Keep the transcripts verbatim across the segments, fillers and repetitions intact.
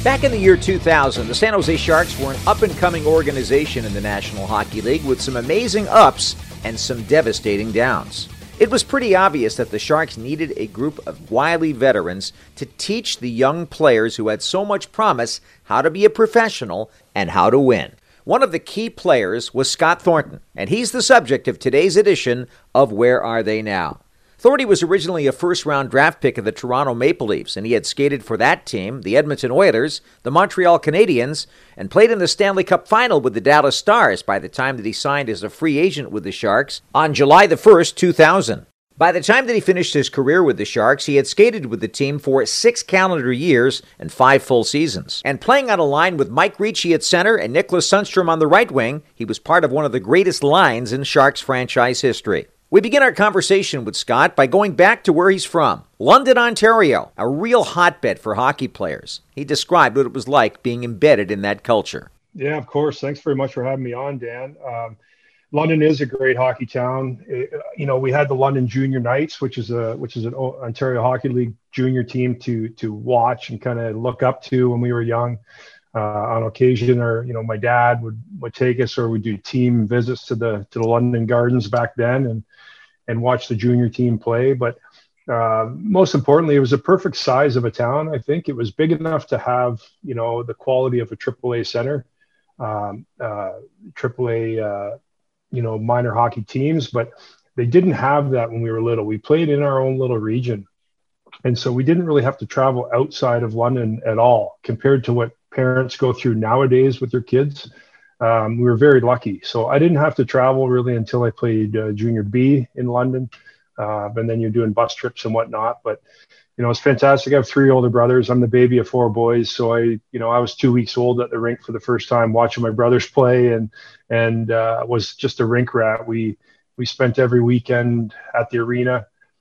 Back in the year two thousand, the San Jose Sharks were an up-and-coming organization in the National Hockey League with some amazing ups and some devastating downs. It was pretty obvious that the Sharks needed a group of wily veterans to teach the young players who had so much promise how to be a professional and how to win. One of the key players was Scott Thornton, and he's the subject of today's edition of Where Are They Now? Thornty was originally a first-round draft pick of the Toronto Maple Leafs, and he had skated for that team, the Edmonton Oilers, the Montreal Canadiens, and played in the Stanley Cup Final with the Dallas Stars by the time that he signed as a free agent with the Sharks on July the first, two thousand. By the time that he finished his career with the Sharks, he had skated with the team for six calendar years and five full seasons. And playing on a line with Mike Ricci at center and Nicholas Sundstrom on the right wing, he was part of one of the greatest lines in Sharks franchise history. We begin our conversation with Scott by going back to where he's from, London, Ontario, a real hotbed for hockey players. He described what it was like being embedded in that culture. Yeah, of course. Thanks very much for having me on, Dan. Um, London is a great hockey town. It, you know, we had the London Junior Knights, which is a which is an Ontario Hockey League junior team to to watch and kind of look up to when we were young. Uh, on occasion, or you know, my dad would would take us, or we'd do team visits to the to the London Gardens back then, and and watch the junior team play. But uh, most importantly, it was a perfect size of a town. I think it was big enough to have, you know, the quality of a triple A center, um, uh, triple A, uh, you know, minor hockey teams, but they didn't have that when we were little. We played in our own little region. And so we didn't really have to travel outside of London at all compared to what parents go through nowadays with their kids. Um, we were very lucky. So I didn't have to travel really until I played uh, junior B in London. Uh, and then you're doing bus trips and whatnot. But, you know, it's fantastic. I have three older brothers. I'm the baby of four boys. So I, you know, I was two weeks old at the rink for the first time watching my brothers play, and, and uh, was just a rink rat. We, we spent every weekend at the arena,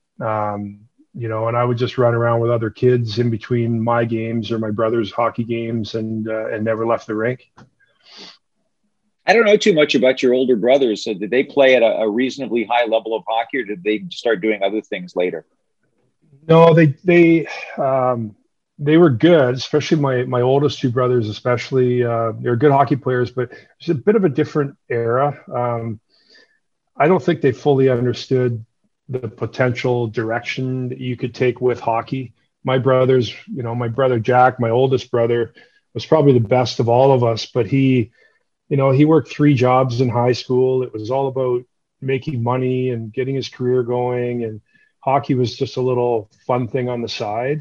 um, you know, and I would just run around with other kids in between my games or my brother's hockey games, and, uh, and never left the rink. I don't know too much about your older brothers. So did they play at a, a reasonably high level of hockey, or did they start doing other things later? No, they they um, they were good, especially my my oldest two brothers. Especially uh, they're good hockey players, but it's a bit of a different era. Um, I don't think they fully understood the potential direction that you could take with hockey. My brothers, you know, my brother Jack, my oldest brother, was probably the best of all of us, but he. You know, he worked three jobs in high school. It was all about making money and getting his career going. And hockey was just a little fun thing on the side.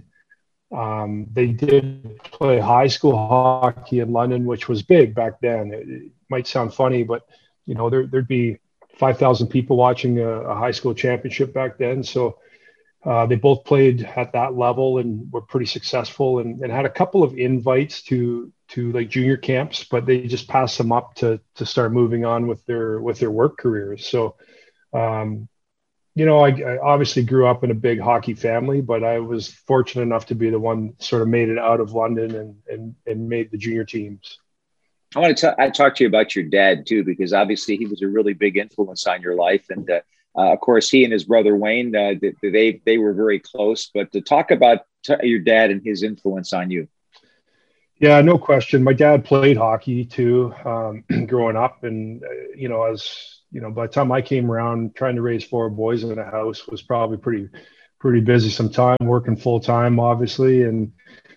Um, they did play high school hockey in London, which was big back then. It, it might sound funny, but, you know, there, there'd be five thousand people watching a, a high school championship back then. So uh, they both played at that level and were pretty successful, and, and had a couple of invites to to like junior camps, but they just passed them up to to start moving on with their with their work careers. So, um, you know, I, I obviously grew up in a big hockey family, but I was fortunate enough to be the one that sort of made it out of London and and and made the junior teams. I want to I talk to you about your dad too, because obviously he was a really big influence on your life, and uh, uh, of course he and his brother Wayne, uh, they they were very close. But to talk about t- your dad and his influence on you. Yeah, no question. My dad played hockey too, um, growing up. And, uh, you know, as you know, by the time I came around, trying to raise four boys in a house was probably pretty, pretty busy sometime, working full time, obviously. And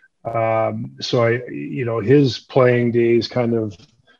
um, so I, you know, his playing days kind of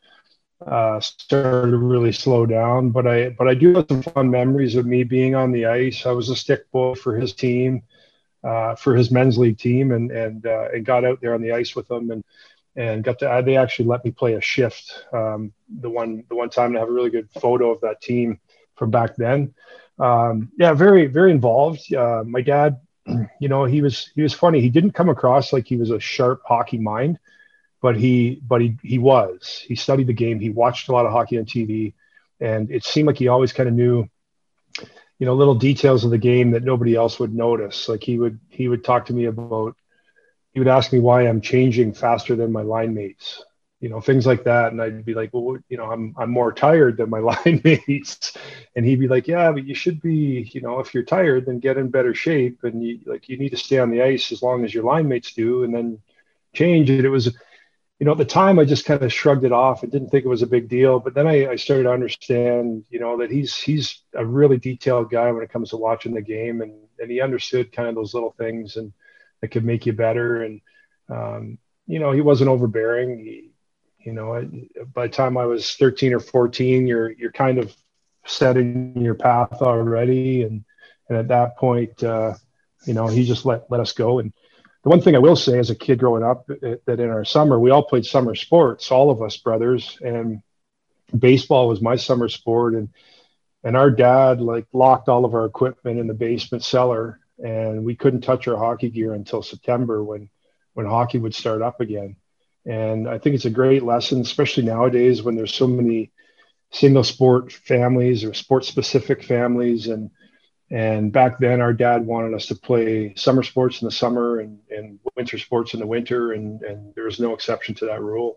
uh, started to really slow down. But I, but I do have some fun memories of me being on the ice. I was a stick boy for his team. Uh, for his men's league team, and and uh, and got out there on the ice with them, and and got to. Uh, they actually let me play a shift. Um, the one the one time, to have a really good photo of that team from back then. Um, yeah, very very involved. Uh, my dad, you know, he was he was funny. He didn't come across like he was a sharp hockey mind, but he but he he was. He studied the game. He watched a lot of hockey on T V, and it seemed like he always kind of knew, you know, little details of the game that nobody else would notice. Like he would, he would talk to me about, he would ask me why I'm changing faster than my line mates, you know, things like that. And I'd be like, well, you know, I'm, I'm more tired than my line mates. And he'd be like, yeah, but you should be, you know, if you're tired, then get in better shape. And you like, you need to stay on the ice as long as your line mates do. And then, change. And it was, you know, at the time I just kind of shrugged it off and didn't think it was a big deal. But then I, I started to understand, you know, that he's he's a really detailed guy when it comes to watching the game, and and he understood kind of those little things and that could make you better. And um, you know, he wasn't overbearing. He, you know, I, by the time I was thirteen or fourteen, you're you're kind of setting your path already, and and at that point, uh, you know, he just let let us go. And the one thing I will say as a kid growing up, that in our summer, we all played summer sports, all of us brothers, and baseball was my summer sport. And, and our dad like locked all of our equipment in the basement cellar, and we couldn't touch our hockey gear until September when, when hockey would start up again. And I think it's a great lesson, especially nowadays when there's so many single sport families or sport specific families. And, And back then, our dad wanted us to play summer sports in the summer and, and winter sports in the winter, and, and there was no exception to that rule.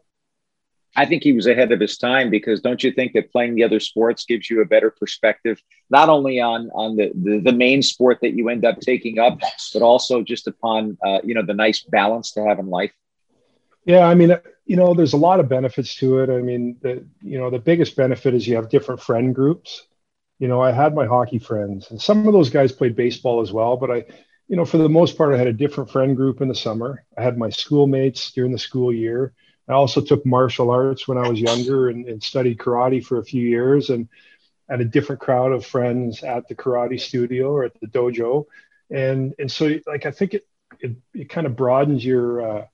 I think he was ahead of his time, because don't you think that playing the other sports gives you a better perspective, not only on on the, the, the main sport that you end up taking up, but also just upon, uh, you know, the nice balance to have in life? Yeah, I mean, you know, there's a lot of benefits to it. I mean, the, you know, the biggest benefit is you have different friend groups. You know, I had my hockey friends, and some of those guys played baseball as well. But I, you know, for the most part, I had a different friend group in the summer. I had my schoolmates during the school year. I also took martial arts when I was younger and, and studied karate for a few years, and had a different crowd of friends at the karate studio or at the dojo. And, and so like, I think it, it, it kind of broadens your, uh,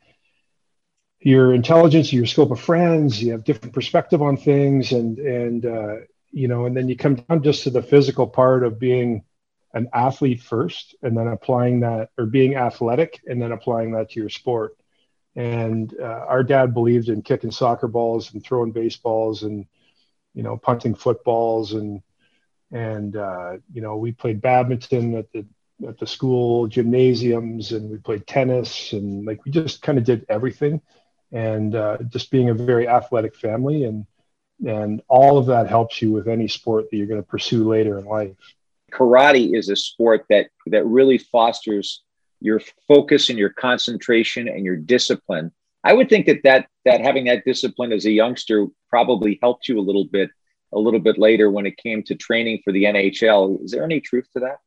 your intelligence, your scope of friends. You have different perspective on things, and, and, uh, you know, and then you come down just to the physical part of being an athlete first, and then applying that, or being athletic and then applying that to your sport. And uh, our dad believed in kicking soccer balls and throwing baseballs and, you know, punting footballs. And, and, uh, you know, we played badminton at the, at the school gymnasiums, and we played tennis, and like, we just kind of did everything. And uh, just being a very athletic family, and, And all of that helps you with any sport that you're going to pursue later in life. Karate is a sport that that really fosters your focus and your concentration and your discipline. I would think that that that having that discipline as a youngster probably helped you a little bit, a little bit later when it came to training for the N H L. Is there any truth to that?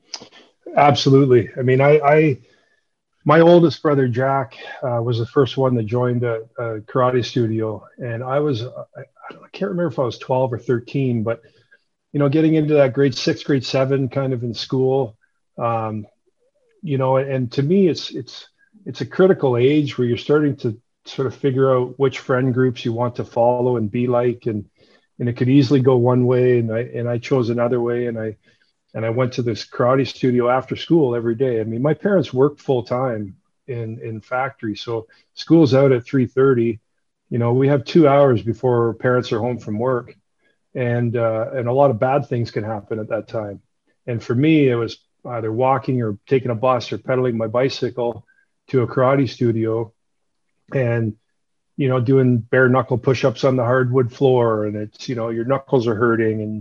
Absolutely. I mean, I, I my oldest brother, Jack, uh, was the first one that joined a, a karate studio. And I was, I, I can't remember if I was twelve or thirteen, but, you know, getting into that grade six, grade seven kind of in school, um, you know, and to me, it's, it's, it's a critical age where you're starting to sort of figure out which friend groups you want to follow and be like. And, and it could easily go one way. And I, and I chose another way. And I, and I went to this karate studio after school every day. I mean, my parents worked full time in, in factory. So school's out at three thirty. You know, we have two hours before parents are home from work, and, uh, and a lot of bad things can happen at that time. And for me, it was either walking or taking a bus or pedaling my bicycle to a karate studio, and, you know, doing bare knuckle push-ups on the hardwood floor. And it's, you know, your knuckles are hurting, and,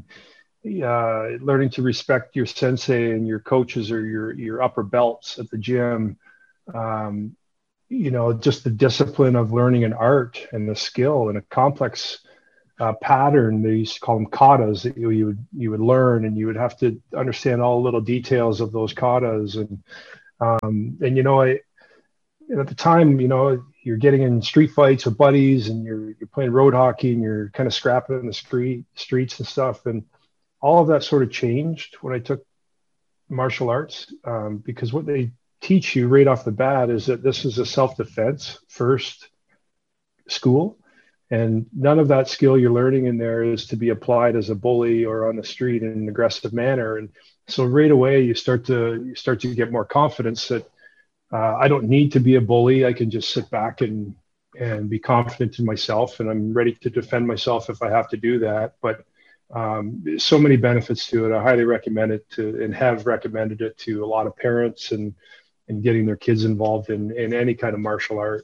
uh, learning to respect your sensei and your coaches or your, your upper belts at the gym. Um, you know, just the discipline of learning an art and a skill and a complex uh, pattern. They used to call them katas that you, you would, you would learn, and you would have to understand all the little details of those katas. And, um, and, you know, I, and at the time, you know, you're getting in street fights with buddies, and you're, you're playing road hockey, and you're kind of scrapping in the street streets and stuff. And all of that sort of changed when I took martial arts, um, because what they teach you right off the bat is that this is a self-defense first school, and none of that skill you're learning in there is to be applied as a bully or on the street in an aggressive manner. And so right away you start to you start to get more confidence that uh, I don't need to be a bully. I can just sit back and and be confident in myself, and I'm ready to defend myself if I have to do that. But um, so many benefits to it. I highly recommend it to, and have recommended it to a lot of parents, and and getting their kids involved in, in any kind of martial art.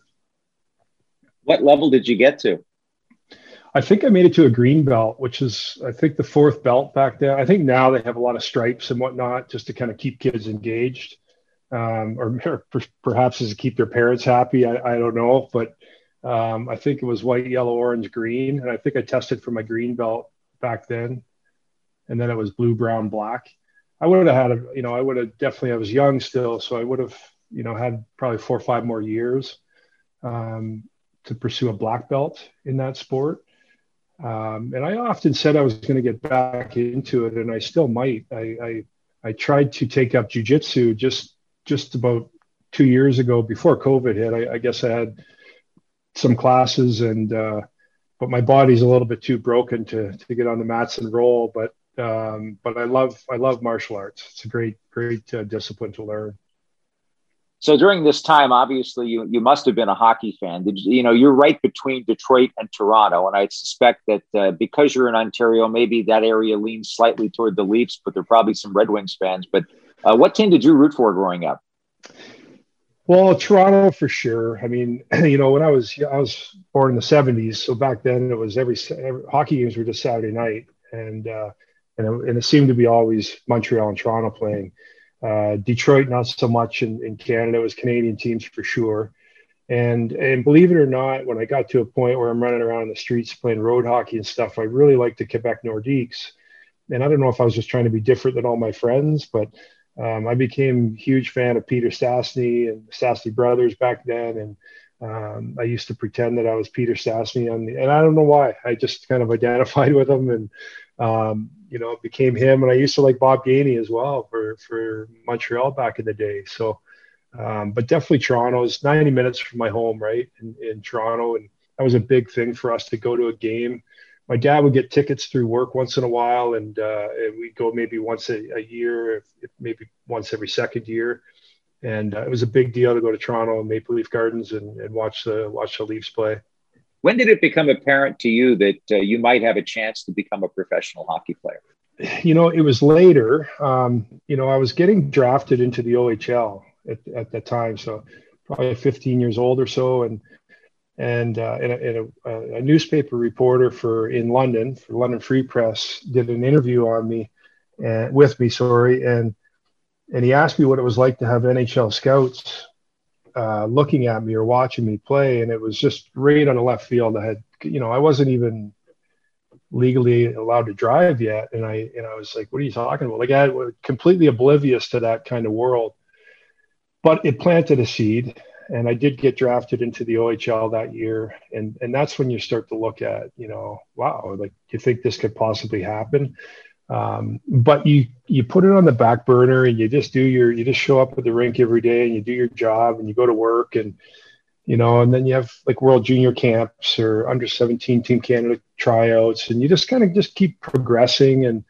What level did you get to? I think I made it to a green belt, which is, I think, the fourth belt back then. I think now they have a lot of stripes and whatnot just to kind of keep kids engaged. um, or, or per- perhaps is to keep their parents happy. I, I don't know, but um, I think it was white, yellow, orange, green, and I think I tested for my green belt back then, and then it was blue, brown, black. I would have had a, you know, I would have definitely. I was young still, so I would have, you know, had probably four or five more years um, to pursue a black belt in that sport. Um, and I often said I was going to get back into it, and I still might. I I, I tried to take up jiu-jitsu just just about two years ago before COVID hit. I, I guess I had some classes, and uh, but my body's a little bit too broken to to get on the mats and roll. But um, but I love I love martial arts. It's a great great uh, discipline to learn. So during this time, obviously, you you must have been a hockey fan. Did you, you know, you're right between Detroit and Toronto, and I suspect that uh, because you're in Ontario, maybe that area leans slightly toward the Leafs, but there are probably some Red Wings fans. But uh, what team did you root for growing up? Well, Toronto for sure. I mean, you know, when I was I was born in the seventies, so back then it was every, every hockey games were just Saturday night, and uh, and it, and it seemed to be always Montreal and Toronto playing. Uh, Detroit, not so much in, in Canada. It was Canadian teams for sure. And and believe it or not, when I got to a point where I'm running around the streets playing road hockey and stuff, I really liked the Quebec Nordiques. And I don't know if I was just trying to be different than all my friends, but um, I became a huge fan of Peter Stastny and the Stastny brothers back then. And um, I used to pretend that I was Peter Stastny on the, and I don't know why. I just kind of identified with him, and um, you know, it became him. And I used to like Bob Gainey as well for, for Montreal back in the day. So, um, but definitely Toronto's ninety minutes from my home, right, in, in Toronto. And that was a big thing for us to go to a game. My dad would get tickets through work once in a while, and, uh, and we'd go maybe once a, a year, if, if maybe once every second year. And uh, it was a big deal to go to Toronto and Maple Leaf Gardens and, and watch the watch the Leafs play. When did it become apparent to you that uh, you might have a chance to become a professional hockey player? You know, it was later. Um, you know, I was getting drafted into the O H L at, at that time, so probably fifteen years old or so, and and, uh, and, a, and a, a newspaper reporter for in London, for London Free Press, did an interview on me and with me, sorry, and and he asked me what it was like to have N H L scouts uh, looking at me or watching me play, and it was just right on the left field. I had, you know, I wasn't even legally allowed to drive yet, and I and I was like, "What are you talking about?" Like, I was completely oblivious to that kind of world, but it planted a seed, and I did get drafted into the O H L that year, and and that's when you start to look at, you know, wow, like, do you think this could possibly happen? Um, but you you put it on the back burner, and you just do your you just show up at the rink every day, and you do your job, and you go to work, and you know, and then you have like World Junior camps or under seventeen Team Canada tryouts, and you just kind of just keep progressing, and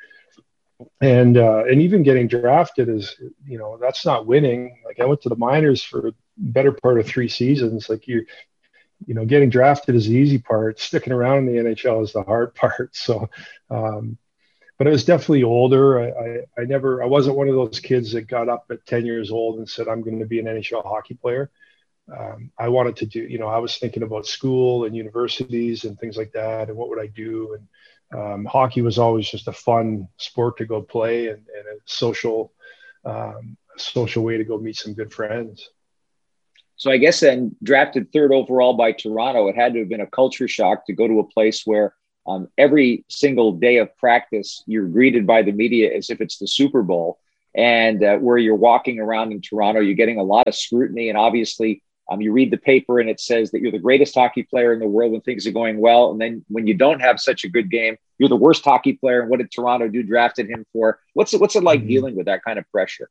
and uh, and even getting drafted is, you know, that's not winning. Like, I went to the minors for the better part of three seasons. Like, you you know, getting drafted is the easy part. Sticking around in the N H L is the hard part. So, um, but I was definitely older. I, I, I never, I wasn't one of those kids that got up at ten years old and said, I'm going to be an N H L hockey player. Um, I wanted to do, you know, I was thinking about school and universities and things like that, and what would I do? And um, hockey was always just a fun sport to go play, and, and a social, um, social way to go meet some good friends. So I guess then, drafted third overall by Toronto, it had to have been a culture shock to go to a place where Um, every single day of practice, you're greeted by the media as if it's the Super Bowl, and uh, where you're walking around in Toronto, you're getting a lot of scrutiny. And obviously, um, you read the paper and it says that you're the greatest hockey player in the world when things are going well. And then when you don't have such a good game, you're the worst hockey player. And what did Toronto do? Drafted him for? What's it, what's it like mm-hmm. dealing with that kind of pressure?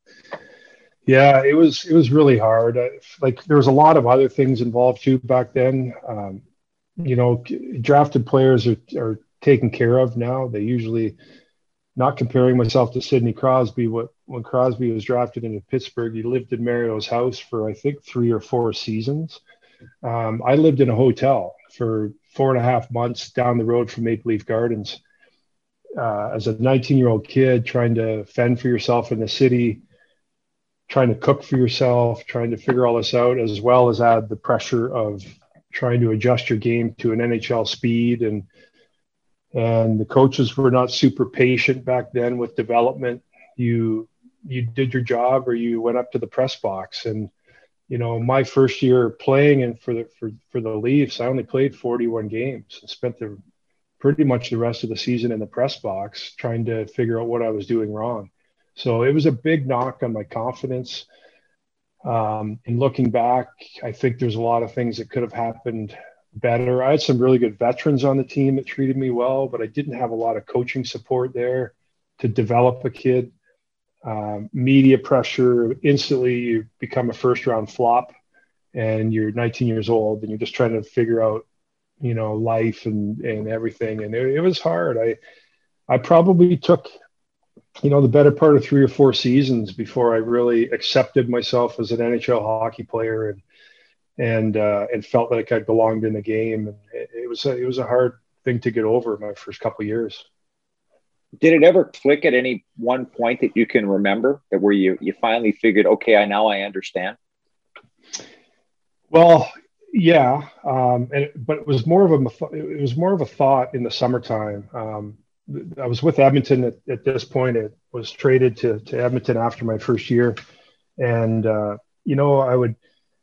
Yeah, it was, it was really hard. I, like, there was a lot of other things involved too back then. Um, you know, drafted players are, are taken care of now. They usually, not comparing myself to Sidney Crosby, what, when Crosby was drafted into Pittsburgh, he lived in Mario's house for, I think, three or four seasons. Um, I lived in a hotel for four and a half months down the road from Maple Leaf Gardens. Uh, as a nineteen-year-old kid, trying to fend for yourself in the city, trying to cook for yourself, trying to figure all this out, as well as add the pressure of trying to adjust your game to an N H L speed. And, and the coaches were not super patient back then with development. You, you did your job or you went up to the press box. And, you know, my first year playing and for the, for, for the Leafs, I only played forty-one games and spent the pretty much the rest of the season in the press box trying to figure out what I was doing wrong. So it was a big knock on my confidence. Um, and looking back, I think there's a lot of things that could have happened better. I had some really good veterans on the team that treated me well, but I didn't have a lot of coaching support there to develop a kid. Um, media pressure, instantly you become a first round flop and you're nineteen years old and you're just trying to figure out, you know, life and, and everything. And it, it was hard. I, I probably took, you know, the better part of three or four seasons before I really accepted myself as an N H L hockey player and, and, uh, and felt like I belonged in the game. And it, it was, a, it was a hard thing to get over my first couple of years. Did it ever click at any one point that you can remember that where you, you finally figured, okay, I now I understand? Well, yeah. Um, and, but it was more of a, it was more of a thought in the summertime. Um, I was with Edmonton at, at this point. It was traded to, to Edmonton after my first year. And, uh, you know, I would,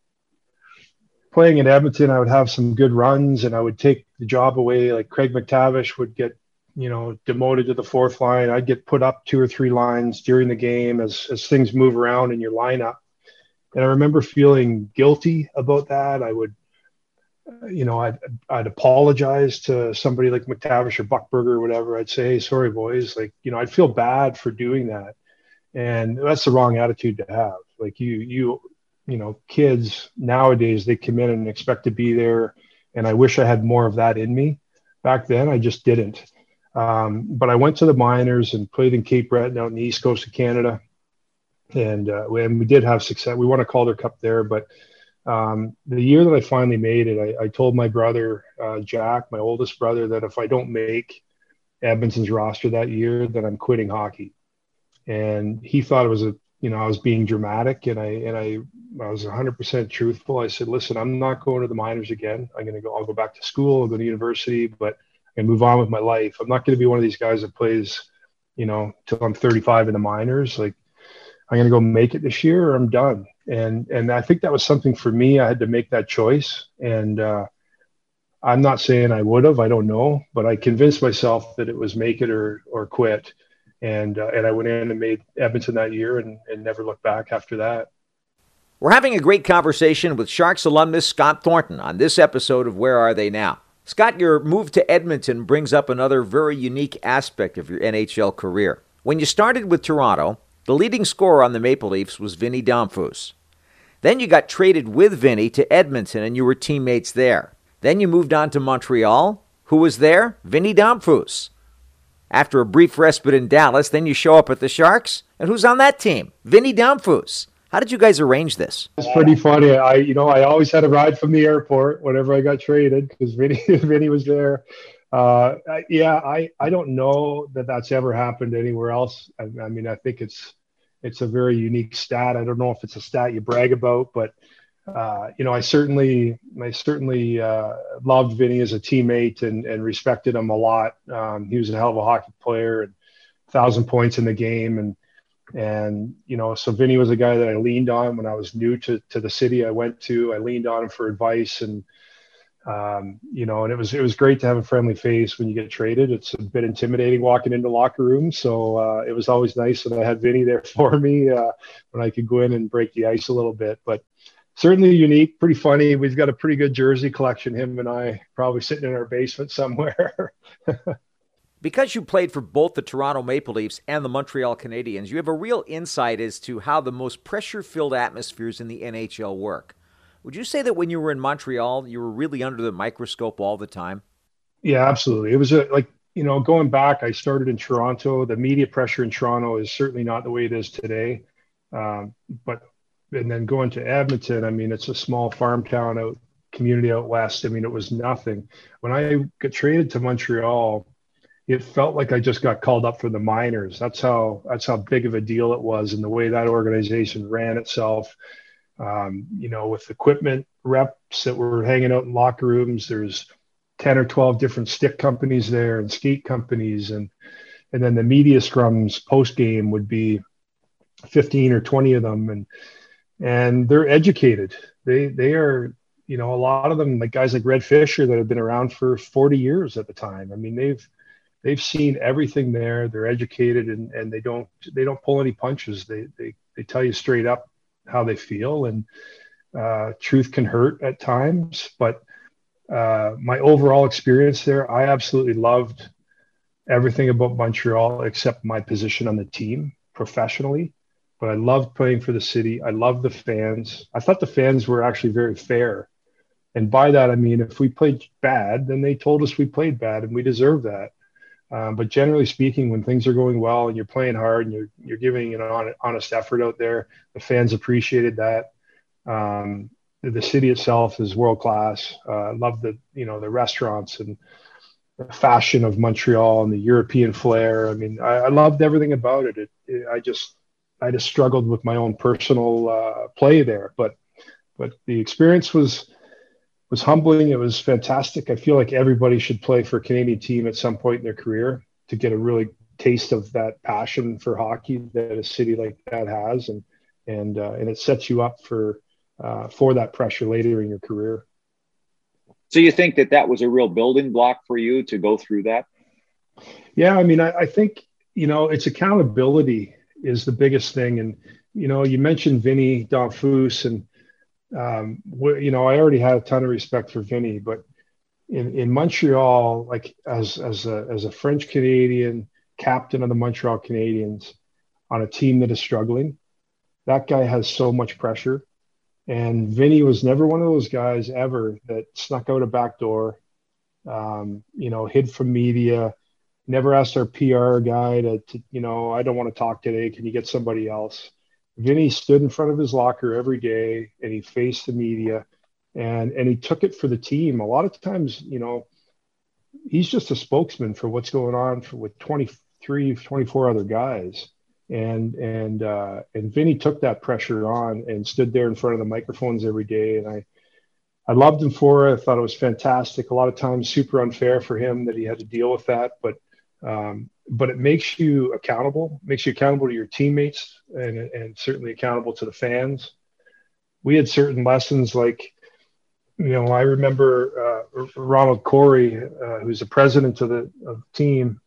playing in Edmonton, I would have some good runs and I would take the job away. Like Craig McTavish would get, you know, demoted to the fourth line. I'd get put up two or three lines during the game as, as things move around in your lineup. And I remember feeling guilty about that. I would, you know, I'd, I'd apologize to somebody like McTavish or Buckberger or whatever. I'd say, hey, sorry, boys. Like, you know, I'd feel bad for doing that. And that's the wrong attitude to have. Like you, you, you know, kids nowadays, they come in and expect to be there. And I wish I had more of that in me. Back then, I just didn't. Um, but I went to the minors and played in Cape Breton out in the east coast of Canada. And, uh, we, and we did have success. We won a Calder Cup there. But um, the year that I finally made it, I, I told my brother, uh, Jack, my oldest brother, that if I don't make Edmonton's roster that year, then I'm quitting hockey. And he thought it was a, you know, I was being dramatic. And I, and I, I was one hundred percent truthful. I said, listen, I'm not going to the minors again. I'm going to go, I'll go back to school, I'll go to university, but and move on with my life. I'm not going to be one of these guys that plays, you know, till I'm thirty-five in the minors. Like I'm going to go make it this year or I'm done. And, and I think that was something for me. I had to make that choice. And uh, I'm not saying I would have, I don't know, but I convinced myself that it was make it or, or quit. And, uh, and I went in and made Edmonton that year and, and never looked back after that. We're having a great conversation with Sharks alumnus Scott Thornton on this episode of Where Are They Now? Scott, your move to Edmonton brings up another very unique aspect of your N H L career. When you started with Toronto, the leading scorer on the Maple Leafs was Vinny Damphousse. Then you got traded with Vinny to Edmonton and you were teammates there. Then you moved on to Montreal. Who was there? Vinny Damphousse. After a brief respite in Dallas, then you show up at the Sharks. And who's on that team? Vinny Damphousse. How did you guys arrange this? It's pretty funny. I, you know, I always had a ride from the airport whenever I got traded because Vinny, Vinny was there. Uh, I, yeah, I, I don't know that that's ever happened anywhere else. I, I mean, I think it's, it's a very unique stat. I don't know if it's a stat you brag about, but uh, you know, I certainly, I certainly uh, loved Vinny as a teammate and, and respected him a lot. Um, he was a hell of a hockey player and a thousand points in the game. And, And, you know, so Vinny was a guy that I leaned on when I was new to, to the city I went to. I leaned on him for advice and, um, you know, and it was, it was great to have a friendly face when you get traded. It's a bit intimidating walking into locker rooms. So uh, it was always nice that I had Vinny there for me uh, when I could go in and break the ice a little bit, but certainly unique, pretty funny. We've got a pretty good jersey collection, him and I, probably sitting in our basement somewhere. Because you played for both the Toronto Maple Leafs and the Montreal Canadiens, you have a real insight as to how the most pressure-filled atmospheres in the N H L work. Would you say that when you were in Montreal, you were really under the microscope all the time? Yeah, absolutely. It was a, like, you know, going back, I started in Toronto. The media pressure in Toronto is certainly not the way it is today. Um, but, and then going to Edmonton, I mean, it's a small farm town out, community out west. I mean, it was nothing. When I got traded to Montreal, it felt like I just got called up for the minors. That's how, that's how big of a deal it was. And the way that organization ran itself, um, you know, with equipment reps that were hanging out in locker rooms, there's ten or twelve different stick companies there and skate companies. And, and then the media scrums post game would be, fifteen or twenty of them, and and they're educated. They they are, you know, a lot of them, like guys like Red Fisher that have been around for forty years at the time. I mean, they've they've seen everything there. They're educated, and and they don't they don't pull any punches. They they they tell you straight up how they feel, and uh, truth can hurt at times. But uh, my overall experience there, I absolutely loved everything about Montreal except my position on the team professionally. But I loved playing for the city. I loved the fans. I thought the fans were actually very fair. And by that, I mean, if we played bad, then they told us we played bad, and we deserve that. Um, but generally speaking, when things are going well and you're playing hard and you're, you're giving an honest effort out there, the fans appreciated that. Um, the, the city itself is world-class. Uh, I love the, you know, the restaurants and the fashion of Montreal and the European flair. I mean, I, I loved everything about it. It, it. I just, I just struggled with my own personal uh, play there, but, but the experience was, was humbling. It was fantastic. I feel like everybody should play for a Canadian team at some point in their career to get a really taste of that passion for hockey that a city like that has. And, and, uh, and it sets you up for, uh, for that pressure later in your career. So you think that that was a real building block for you to go through that? Yeah. I mean, I, I think, you know, it's accountability is the biggest thing. And, you know, you mentioned Vinny Donfus, and, um, you know, I already had a ton of respect for Vinny, but in, in Montreal, like as, as a, as a French Canadian captain of the Montreal Canadiens on a team that is struggling, that guy has so much pressure. And Vinny was never one of those guys ever that snuck out a back door, um, you know, hid from media, never asked our P R guy to, to, you know, I don't want to talk today. Can you get somebody else? Vinny stood in front of his locker every day, and he faced the media, and, and he took it for the team. A lot of times, you know, he's just a spokesman for what's going on for, with twenty-three, twenty-four other guys. And, and, uh, and Vinny took that pressure on and stood there in front of the microphones every day. And I, I loved him for it. I thought it was fantastic. A lot of times super unfair for him that he had to deal with that, but, um, but it makes you accountable, makes you accountable to your teammates, and, and certainly accountable to the fans. We had certain lessons, like, you know, I remember uh, Ronald Corey, uh, who's the president of the, of the team.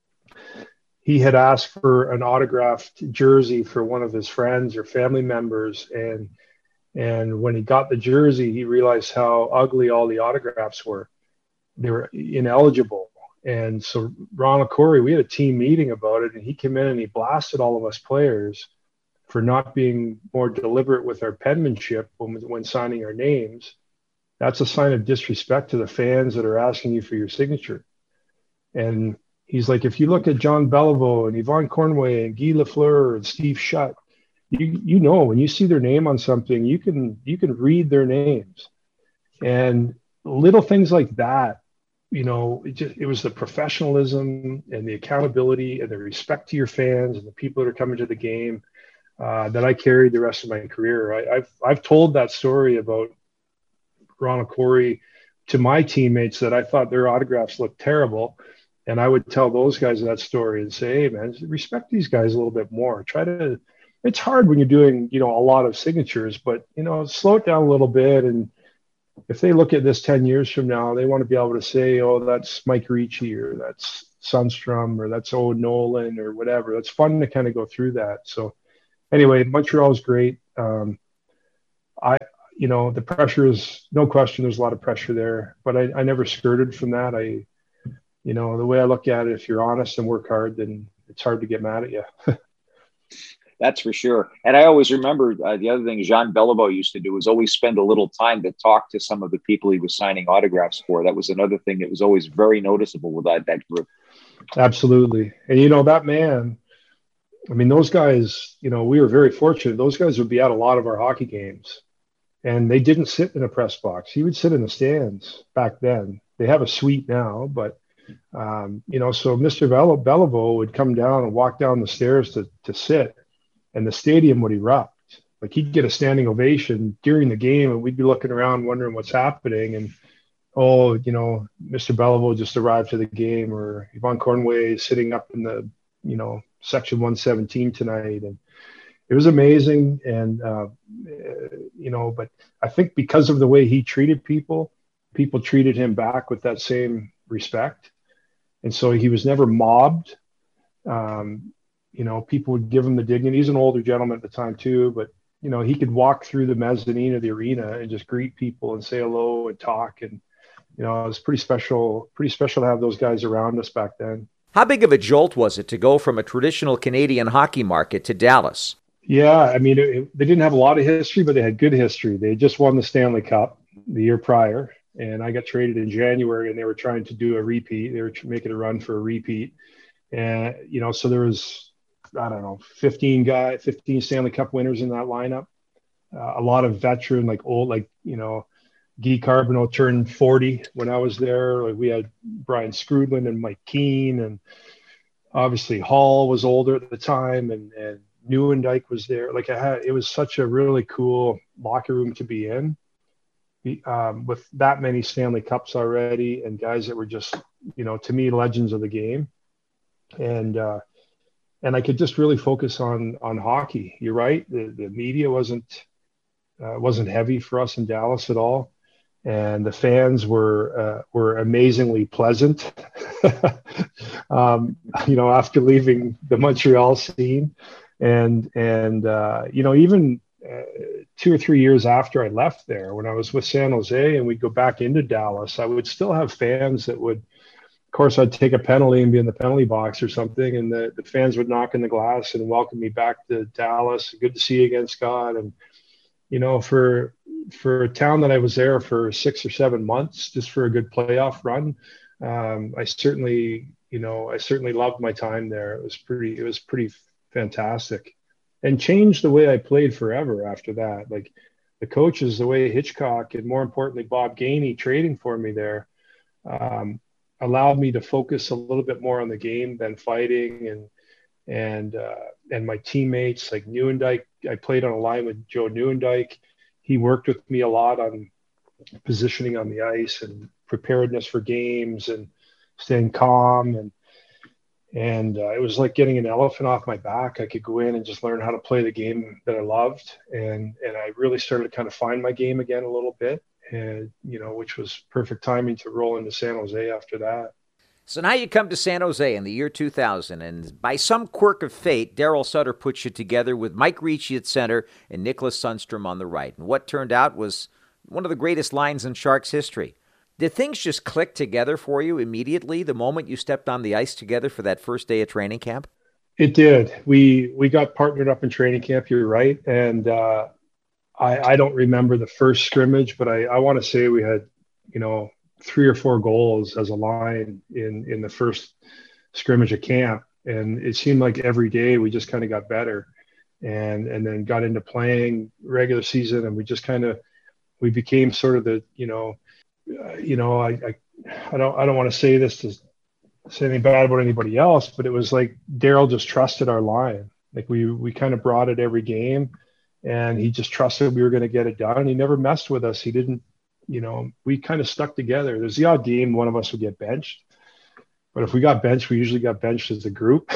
He had asked for an autographed jersey for one of his friends or family members. And, and when he got the jersey, he realized how ugly all the autographs were. They were ineligible. And so Ronald Corey, we had a team meeting about it, and he came in and he blasted all of us players for not being more deliberate with our penmanship when, when signing our names. That's a sign of disrespect to the fans that are asking you for your signature. And he's like, if you look at John Beliveau and Yvonne Cornway and Guy Lafleur and Steve Shutt, you you know, when you see their name on something, you can you can read their names. And little things like that, you know, it, just, it was the professionalism and the accountability and the respect to your fans and the people that are coming to the game uh, that I carried the rest of my career. I, I've I've told that story about Ronald Corey to my teammates that I thought their autographs looked terrible. And I would tell those guys that story and say, hey, man, respect these guys a little bit more. Try to, it's hard when you're doing, you know, a lot of signatures, but, you know, slow it down a little bit. And if they look at this ten years from now, they want to be able to say, oh, that's Mike Ricci, or that's Sundstrom, or that's Owen Nolan, or whatever. It's fun to kind of go through that. So anyway, Montreal is great. Um, I, you know, the pressure is no question. There's a lot of pressure there, but I, I never skirted from that. I, you know, the way I look at it, if you're honest and work hard, then it's hard to get mad at you. That's for sure. And I always remember uh, the other thing Jean Beliveau used to do was always spend a little time to talk to some of the people he was signing autographs for. That was another thing that was always very noticeable with that, that group. Absolutely. And, you know, that man, I mean, those guys, you know, we were very fortunate. Those guys would be at a lot of our hockey games, and they didn't sit in a press box. He would sit in the stands back then. They have a suite now, but Um, you know, so Mister Beliveau would come down and walk down the stairs to, to sit, and the stadium would erupt. Like, he'd get a standing ovation during the game, and we'd be looking around wondering what's happening. And, oh, you know, Mister Beliveau just arrived to the game, or Yvonne Cornway is sitting up in the, you know, section one seventeen tonight. And it was amazing. And, uh, you know, but I think because of the way he treated people, people treated him back with that same respect. And so he was never mobbed. Um, you know, people would give him the dignity. He's an older gentleman at the time too, but, you know, he could walk through the mezzanine of the arena and just greet people and say hello and talk. And, you know, it was pretty special, pretty special to have those guys around us back then. How big of a jolt was it to go from a traditional Canadian hockey market to Dallas? Yeah, I mean, it, it, they didn't have a lot of history, but they had good history. They had just won the Stanley Cup the year prior, and I got traded in January, and they were trying to do a repeat. They were making a run for a repeat. And, you know, so there was, I don't know, fifteen guy, fifteen Stanley Cup winners in that lineup. Uh, a lot of veteran, like old, like, you know, Guy Carbonneau turned forty when I was there. Like we had Brian Scrudland and Mike Keane, and obviously Hall was older at the time, and, and Neuendijk was there. Like I had, it was such a really cool locker room to be in, um, with that many Stanley Cups already, and guys that were just, you know, to me, legends of the game. And, uh, and I could just really focus on, on hockey. You're right. The, the media wasn't, uh, wasn't heavy for us in Dallas at all. And the fans were, uh, were amazingly pleasant. um, you know, after leaving the Montreal scene, and, and, uh, you know, even, uh, two or three years after I left there, when I was with San Jose and we'd go back into Dallas, I would still have fans that would, of course, I'd take a penalty and be in the penalty box or something, and the, the fans would knock in the glass and welcome me back to Dallas. Good to see you again, Scott. And, you know, for for a town that I was there for six or seven months, just for a good playoff run, um, I certainly, you know, I certainly loved my time there. It was pretty, it was pretty fantastic, and changed the way I played forever after that. Like the coaches, the way Hitchcock and more importantly Bob Gainey trading for me there, um, allowed me to focus a little bit more on the game than fighting. And and uh, and my teammates like Neuendijk, I played on a line with Joe Neuendijk. He worked with me a lot on positioning on the ice and preparedness for games and staying calm. And and uh, it was like getting an elephant off my back. I could go in and just learn how to play the game that I loved. And and I really started to kind of find my game again a little bit. And, you know, which was perfect timing to roll into San Jose after that. So now you come to San Jose in the year two thousand, and by some quirk of fate, Daryl Sutter puts you together with Mike Ricci at center and Nicholas Sundstrom on the right. And what turned out was one of the greatest lines in Sharks history. Did things just click together for you immediately the moment you stepped on the ice together for that first day of training camp? It did. We we got partnered up in training camp, you're right. And uh, I, I don't remember the first scrimmage, but I, I want to say we had, you know, three or four goals as a line in, in the first scrimmage of camp. And it seemed like every day we just kind of got better, and, and then got into playing regular season. And we just kind of, we became sort of the, you know, uh, you know, I, I, I don't, I don't want to say this to say anything bad about anybody else, but it was like Daryl just trusted our line. Like we, we kind of brought it every game, and he just trusted we were going to get it done. He never messed with us. He didn't, you know, we kind of stuck together. There's the odd game one of us would get benched, but if we got benched, we usually got benched as a group.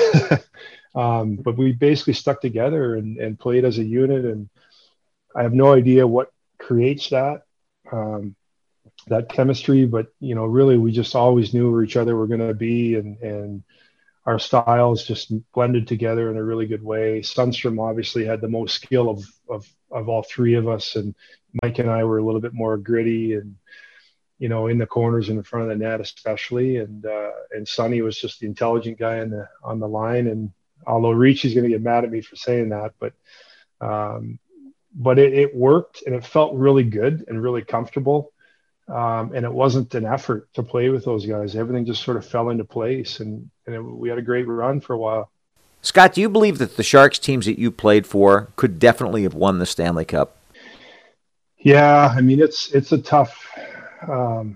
um, but we basically stuck together and, and played as a unit. And I have no idea what creates that, um, that chemistry, but, you know, really we just always knew where each other were going to be, and, and our styles just blended together in a really good way. Sundstrom obviously had the most skill of, of, of all three of us, and Mike and I were a little bit more gritty and, you know, in the corners and in front of the net especially. And, uh, and Sonny was just the intelligent guy on the, on the line. And although Ricci's going to get mad at me for saying that, but, um, but it, it worked, and it felt really good and really comfortable. Um, and it wasn't an effort to play with those guys. Everything just sort of fell into place, and, and it, we had a great run for a while. Scott, do you believe that the Sharks teams that you played for could definitely have won the Stanley Cup? Yeah, I mean, it's it's a tough um,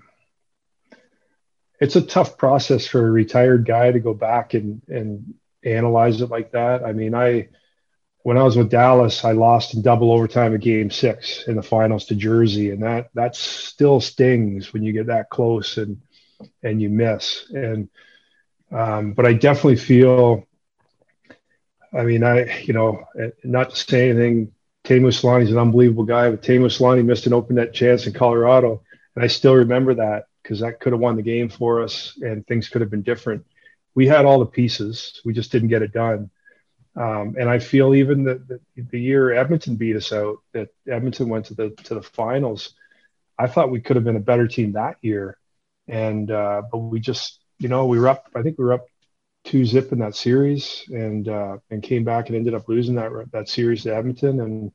it's a tough process for a retired guy to go back and, and analyze it like that. I mean, I when I was with Dallas, I lost in double overtime a game six in the finals to Jersey, and that that still stings when you get that close and and you miss. And um, but I definitely feel I mean, I, you know, not to say anything, Teemu Selanne's an unbelievable guy, but Teemu Selanne missed an open net chance in Colorado. And I still remember that because that could have won the game for us and things could have been different. We had all the pieces. We just didn't get it done. Um, and I feel even that the, the year Edmonton beat us out, that Edmonton went to the to the finals, I thought we could have been a better team that year. And uh, but we just, you know, we were up, I think we were up two zip in that series and uh, and came back and ended up losing that that series to Edmonton. And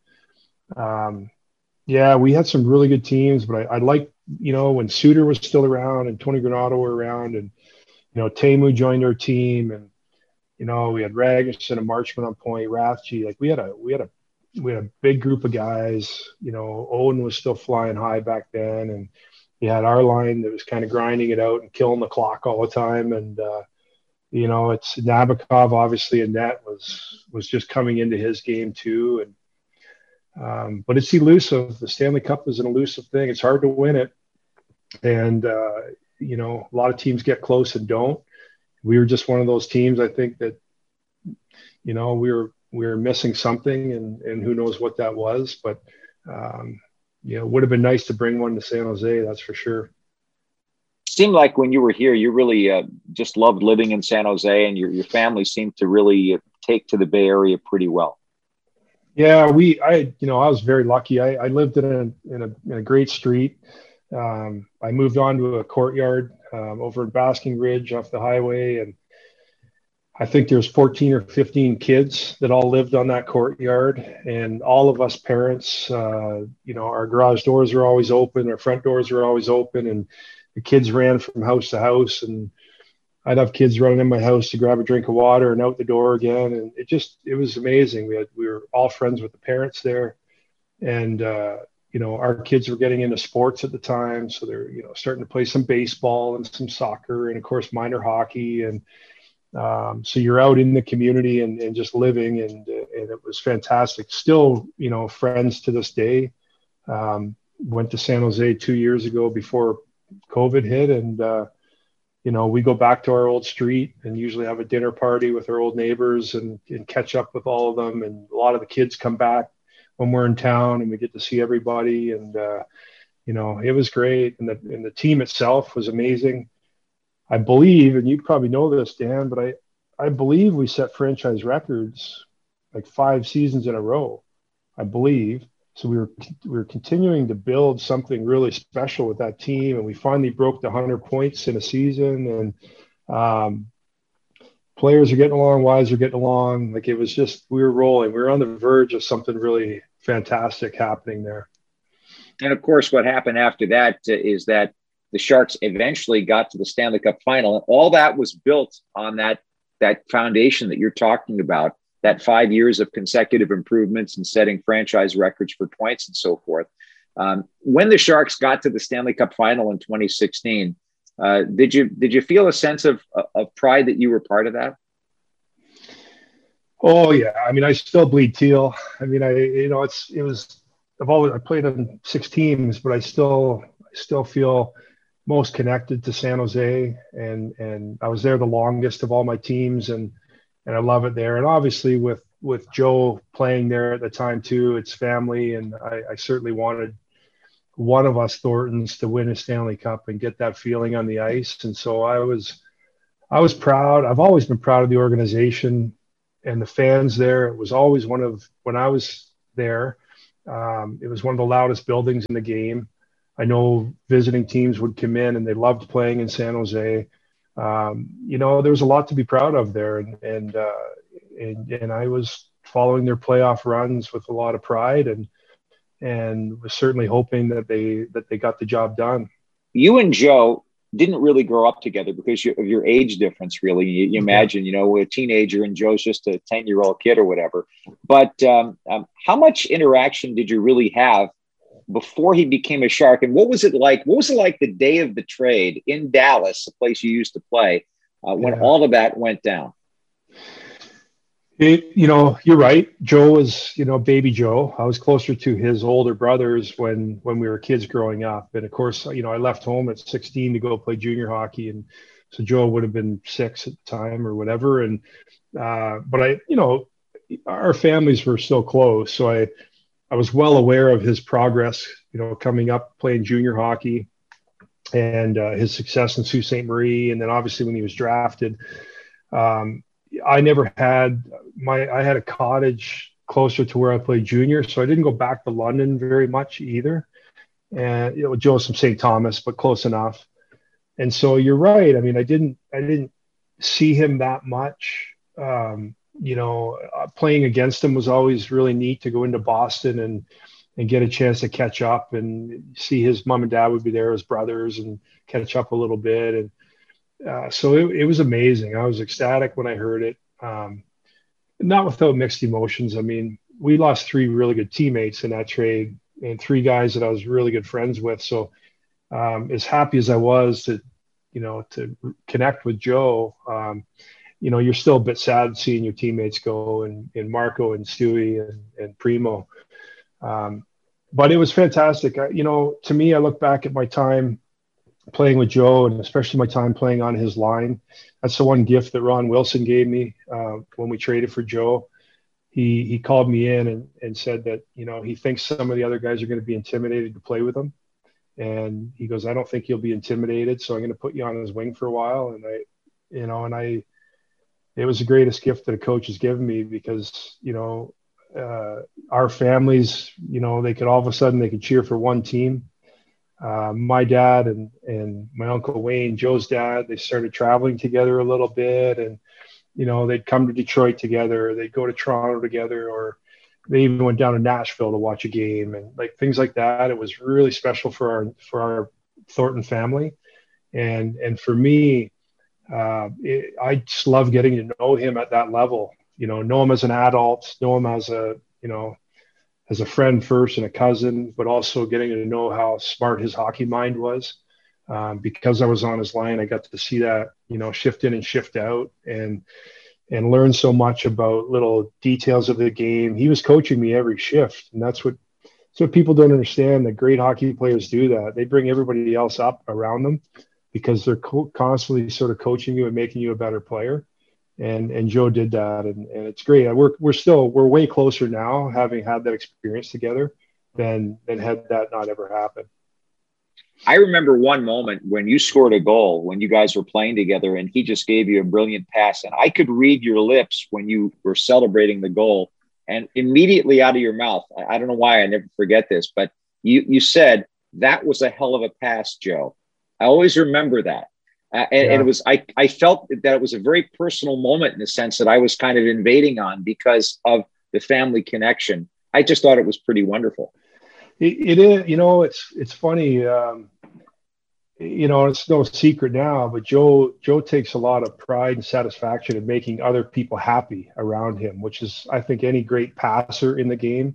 um, yeah, we had some really good teams, but I, I like, you know, when Suter was still around and Tony Granato were around and, you know, Teemu joined our team and, you know, we had Ragusin and Marchman on point, Rathje. Like we had a we had a we had a big group of guys. You know, Owen was still flying high back then, and we had our line that was kind of grinding it out and killing the clock all the time. And uh, you know, it's Nabokov obviously in net was was just coming into his game too. And um, but it's elusive. The Stanley Cup is an elusive thing. It's hard to win it, and uh, you know, a lot of teams get close and don't. We were just one of those teams, I think, that, you know, we were we were missing something, and, and who knows what that was. But, um, you know, it would have been nice to bring one to San Jose, that's for sure. Seemed like when you were here, you really uh, just loved living in San Jose, and your, your family seemed to really take to the Bay Area pretty well. Yeah, we, I, you know, I was very lucky. I, I lived in a, in a, in a great street. Um, I moved on to a courtyard um, over in Basking Ridge off the highway. And I think there's fourteen or fifteen kids that all lived on that courtyard. And all of us parents, uh, you know, our garage doors were always open. Our front doors were always open. And the kids ran from house to house. And I'd have kids running in my house to grab a drink of water and out the door again. And it just, it was amazing. We had, we were all friends with the parents there. And, uh, you know, our kids were getting into sports at the time. So they're, you know, starting to play some baseball and some soccer and of course minor hockey. And um, so you're out in the community and, and just living and, and it was fantastic. Still, you know, friends to this day. Um, went to San Jose two years ago before COVID hit. And, uh, you know, we go back to our old street and usually have a dinner party with our old neighbors and, and catch up with all of them. And a lot of the kids come back when we're in town and we get to see everybody. And, uh, you know, it was great. And the, and the team itself was amazing. I believe, and you probably know this, Dan, but I, I believe we set franchise records like five seasons in a row, I believe. So we were, we were continuing to build something really special with that team. And we finally broke the hundred points in a season. And, um, players are getting along, wives are getting along. Like it was just, we were rolling. We were on the verge of something really fantastic happening there. And of course, what happened after that is that the Sharks eventually got to the Stanley Cup final. And all that was built on that, that foundation that you're talking about, that five years of consecutive improvements and setting franchise records for points and so forth. Um, when the Sharks got to the Stanley Cup final in twenty sixteen, Uh, did you did you feel a sense of of pride that you were part of that? Oh yeah, I mean I still bleed teal. I mean I you know it's it was I've always I played on six teams, but I still I still feel most connected to San Jose, and and I was there the longest of all my teams, and and I love it there. And obviously with with Joe playing there at the time too, it's family, and I, I certainly wanted one of us Thorntons to win a Stanley Cup and get that feeling on the ice. And so I was, I was proud. I've always been proud of the organization and the fans there. It was always one of, when I was there, um, it was one of the loudest buildings in the game. I know visiting teams would come in and they loved playing in San Jose. Um, you know, there was a lot to be proud of there. And, and, uh, and, and I was following their playoff runs with a lot of pride, and, and was certainly hoping that they that they got the job done. You and Joe didn't really grow up together because of your age difference, really. You, you imagine, you know, we're a teenager and Joe's just a ten-year-old kid or whatever. But um, um, how much interaction did you really have before he became a Shark? And what was it like? What was it like the day of the trade in Dallas, the place you used to play, uh, when yeah. all of that went down? It, you know, you're right. Joe was, you know, baby Joe. I was closer to his older brothers when, when we were kids growing up. And of course, you know, I left home at sixteen to go play junior hockey. And so Joe would have been six at the time or whatever. And, uh, but I, you know, our families were so close. So I, I was well aware of his progress, you know, coming up playing junior hockey and uh, his success in Sault Ste. Marie. And then obviously when he was drafted, um, I never had my, I had a cottage closer to where I played junior. So I didn't go back to London very much either. And, you know, Joe's from Saint Thomas, but close enough. And so you're right. I mean, I didn't, I didn't see him that much. Um, you know, uh, playing against him was always really neat to go into Boston and, and get a chance to catch up and see his mom and dad would be there as brothers and catch up a little bit. And uh, so it, it was amazing. I was ecstatic when I heard it. Um, not without mixed emotions. I mean, we lost three really good teammates in that trade and three guys that I was really good friends with. So um, as happy as I was to, you know, to connect with Joe, um, you know, you're still a bit sad seeing your teammates go and, and Marco and Stewie and, and Primo. Um, but it was fantastic. I, you know, to me, I look back at my time playing with Joe and especially my time playing on his line. That's the one gift that Ron Wilson gave me uh, when we traded for Joe. He, he called me in and, and said that, you know, he thinks some of the other guys are going to be intimidated to play with him. And he goes, I don't think you'll be intimidated. So I'm going to put you on his wing for a while. And I, you know, and I, it was the greatest gift that a coach has given me because, you know, uh, our families, you know, they could all of a sudden they could cheer for one team. Uh, my dad and, and my uncle Wayne, Joe's dad, they started traveling together a little bit and, you know, they'd come to Detroit together, or they'd go to Toronto together, or they even went down to Nashville to watch a game and like things like that. It was really special for our, for our Thornton family. And, and for me, uh, it, I just love getting to know him at that level, you know, know him as an adult, know him as a, you know, as a friend first and a cousin, but also getting to know how smart his hockey mind was. Um, because I was on his line, I got to see that, you know, shift in and shift out and, and learn so much about little details of the game. He was coaching me every shift. And that's what, that's what people don't understand, that great hockey players do that. They bring everybody else up around them because they're co- constantly sort of coaching you and making you a better player. And, and Joe did that. And, and it's great. We're, we're still, we're way closer now having had that experience together than, than had that not ever happened. I remember one moment when you scored a goal when you guys were playing together and he just gave you a brilliant pass. And I could read your lips when you were celebrating the goal and immediately out of your mouth. I don't know why I never forget this, but you, you said that was a hell of a pass, Joe. I always remember that. Uh, and, yeah. and it was, I, I felt that it was a very personal moment in the sense that I was kind of invading on because of the family connection. I just thought it was pretty wonderful. It, it is, you know, it's, it's funny. Um, you know, it's no secret now, but Joe, Joe takes a lot of pride and satisfaction in making other people happy around him, which is, I think any great passer in the game,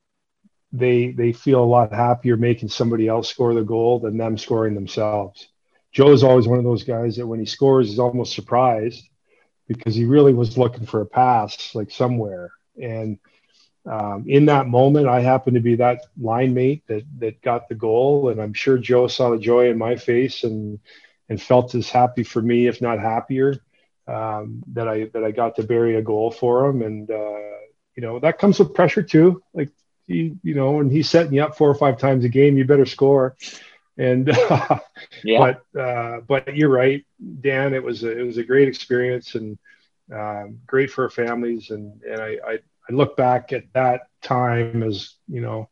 they, they feel a lot happier making somebody else score the goal than them scoring themselves. Joe's always one of those guys that when he scores, he's almost surprised because he really was looking for a pass like somewhere. And, Um, in that moment, I happened to be that line mate that that got the goal, and I'm sure Joe saw the joy in my face and and felt as happy for me, if not happier, um, that I that I got to bury a goal for him. And uh, you know, that comes with pressure too. Like he, you know, when he's setting you up four or five times a game, you better score. And uh, yeah. but uh, but you're right, Dan. It was a, it was a great experience and um, great for our families. And and I. I I look back at that time as, you know,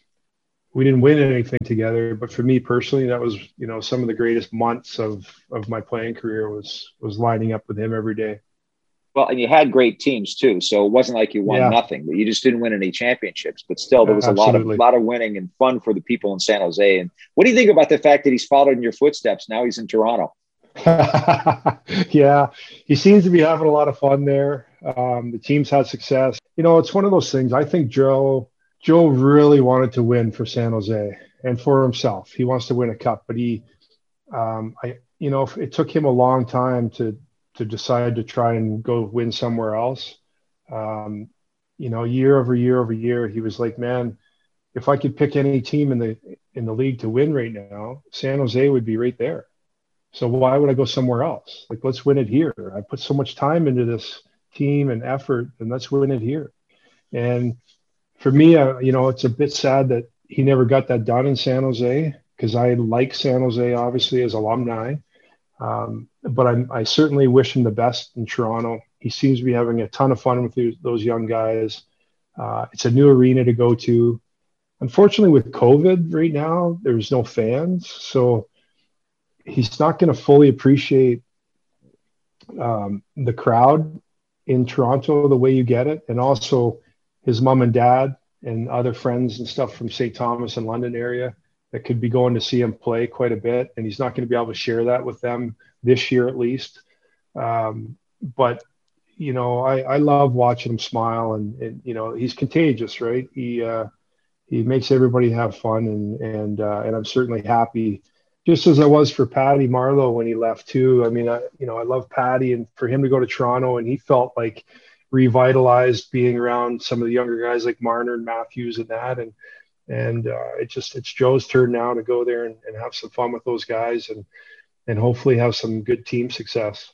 we didn't win anything together, but for me personally, that was, you know, some of the greatest months of, of my playing career was, was lining up with him every day. Well, and you had great teams too. So it wasn't like you won yeah. nothing, but you just didn't win any championships, but still there was Absolutely. a lot of, lot of winning and fun for the people in San Jose. And what do you think about the fact that he's followed in your footsteps? Now he's in Toronto. Yeah, he seems to be having a lot of fun there. Um, the team's had success. You know, it's one of those things. I think Joe, Joe really wanted to win for San Jose and for himself. He wants to win a cup, but he, um, I, you know, it took him a long time to to decide to try and go win somewhere else. Um, you know, year over year over year, he was like, man, if I could pick any team in the in the league to win right now, San Jose would be right there. So why would I go somewhere else? Like, let's win it here. I put so much time into this team and effort, then let's win it here. And for me, uh, you know, it's a bit sad that he never got that done in San Jose, because I like San Jose, obviously, as alumni. Um, but I, I certainly wish him the best in Toronto. He seems to be having a ton of fun with those, those young guys. Uh, it's a new arena to go to. Unfortunately, with COVID right now, there's no fans. So he's not going to fully appreciate um, the crowd in Toronto the way you get it. And also his mom and dad and other friends and stuff from Saint Thomas and London area that could be going to see him play quite a bit. And he's not going to be able to share that with them this year, at least. Um, but, you know, I, I love watching him smile, and, and, you know, he's contagious, right? He, uh, he makes everybody have fun. And, and, uh, and I'm certainly happy, just as I was for Patty Marleau when he left too. I mean, I, you know, I love Patty, and for him to go to Toronto, and he felt like revitalized being around some of the younger guys like Marner and Matthews and that. And, and uh, it just, it's Joe's turn now to go there and, and have some fun with those guys, and, and hopefully have some good team success.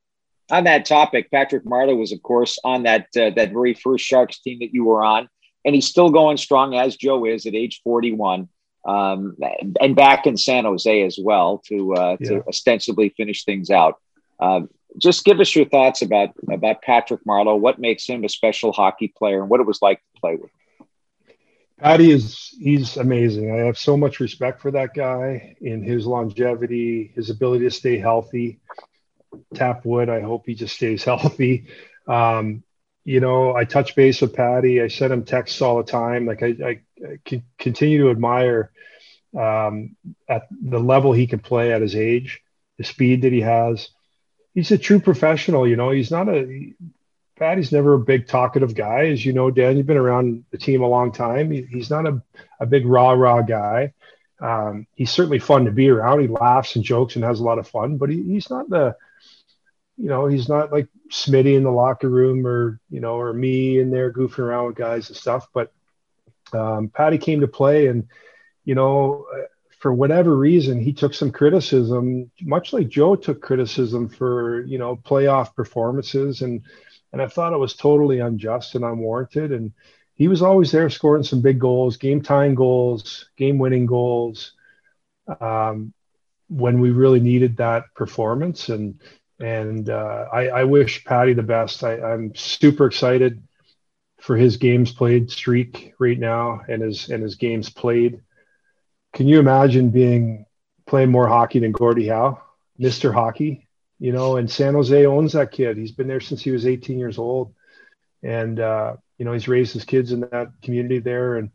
On that topic, Patrick Marleau was, of course, on that, uh, that very first Sharks team that you were on, and he's still going strong, as Joe is, at age forty-one. Um, and back in San Jose as well to, uh, yeah. to ostensibly finish things out. Um, just give us your thoughts about, about Patrick Marleau, what makes him a special hockey player, and what it was like to play with him. Patty is, he's amazing. I have so much respect for that guy in his longevity, his ability to stay healthy. Tap wood. I hope he just stays healthy. Um, you know, I touch base with Patty. I send him texts all the time. Like I, I, I can continue to admire um, at the level he can play at his age, the speed that he has. He's a true professional. You know, he's not a, Patty's never a big talkative guy. As you know, Dan, you've been around the team a long time. He, he's not a, a big rah, rah guy. Um, he's certainly fun to be around. He laughs and jokes and has a lot of fun, but he, he's not the, you know, he's not like Smitty in the locker room, or, you know, or me in there goofing around with guys and stuff. But um, Patty came to play, and, you know, for whatever reason, he took some criticism, much like Joe took criticism for, you know, playoff performances. And, and I thought it was totally unjust and unwarranted. And he was always there scoring some big goals, game tying goals, game winning goals, um, when we really needed that performance. And, And uh, I, I wish Patty the best. I, I'm super excited for his games played streak right now, and his and his games played. Can you imagine being playing more hockey than Gordie Howe, Mister Hockey? You know, and San Jose owns that kid. He's been there since he was eighteen years old, and uh, you know, he's raised his kids in that community there. And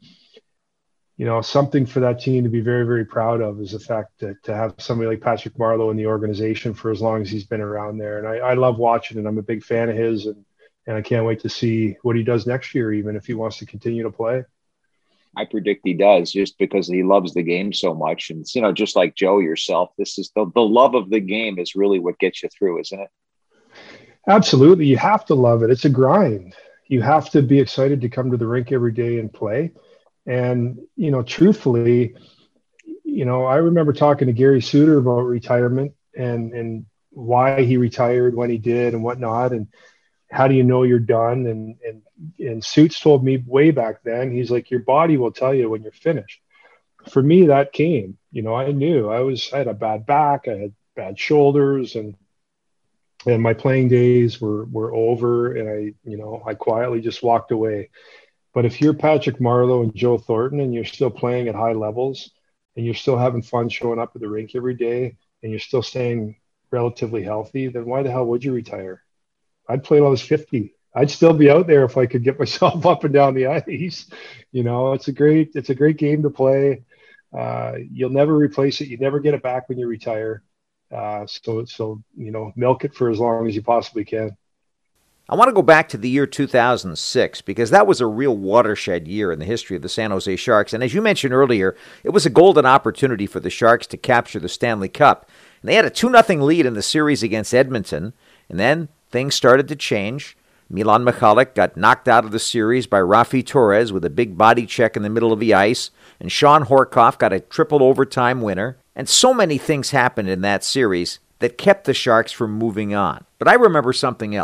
you know, something for that team to be very, very proud of is the fact that to have somebody like Patrick Marleau in the organization for as long as he's been around there. And I, I love watching it. I'm a big fan of his, and, and I can't wait to see what he does next year, even if he wants to continue to play. I predict he does, just because he loves the game so much. And, you know, just like Joe yourself, this is the, the love of the game is really what gets you through, isn't it? Absolutely. You have to love it. It's a grind. You have to be excited to come to the rink every day and play. And, you know, truthfully, you know, I remember talking to Gary Suter about retirement and, and why he retired when he did and whatnot. And how do you know you're done? And, and, and Suits told me way back then, he's like, your body will tell you when you're finished. For me, that came, you know, I knew I was, I had a bad back, I had bad shoulders, and, and my playing days were, were over. And I, you know, I quietly just walked away. But if you're Patrick Marleau and Joe Thornton, and you're still playing at high levels, and you're still having fun showing up at the rink every day, and you're still staying relatively healthy, then why the hell would you retire? I'd play till I was fifty. I'd still be out there if I could get myself up and down the ice. You know, it's a great, it's a great game to play. Uh, you'll never replace it. You never get it back when you retire. Uh, so, so, you know, milk it for as long as you possibly can. I want to go back to the year two thousand six, because that was a real watershed year in the history of the San Jose Sharks. And as you mentioned earlier, it was a golden opportunity for the Sharks to capture the Stanley Cup. And they had a two nothing lead in the series against Edmonton. And then things started to change. Milan Michalek got knocked out of the series by Rafi Torres with a big body check in the middle of the ice. And Sean Horkoff got a triple overtime winner. And so many things happened in that series that kept the Sharks from moving on. But I remember something else.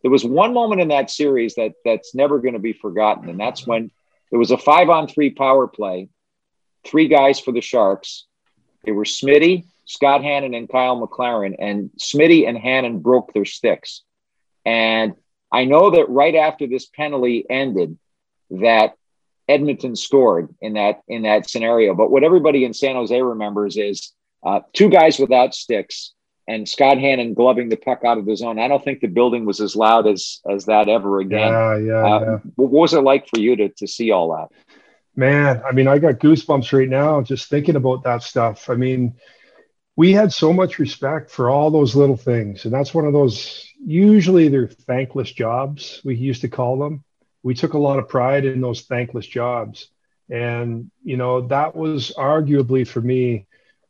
there was one moment in that series that that's never going to be forgotten. And that's when there was a five on three power play, three guys for the Sharks. They were Smitty, Scott Hannon, and Kyle McLaren. And Smitty and Hannon broke their sticks. And I know that right after this penalty ended, that Edmonton scored in that in that scenario. But what everybody in San Jose remembers is uh, two guys without sticks and Scott Hannon gloving the puck out of the zone. I don't think the building was as loud as as that ever again. Yeah, yeah, uh, yeah. What was it like for you to to see all that? Man, I mean, I got goosebumps right now just thinking about that stuff. I mean, we had so much respect for all those little things. And that's one of those, usually they're thankless jobs, we used to call them. We took a lot of pride in those thankless jobs. And, you know, that was arguably for me,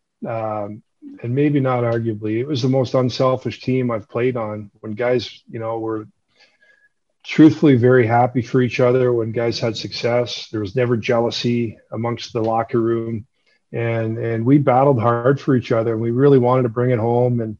um, and maybe not arguably, it was the most unselfish team I've played on, when guys, you know, were truthfully very happy for each other, when guys had success. There was never jealousy amongst the locker room. And, and we battled hard for each other, and we really wanted to bring it home. And,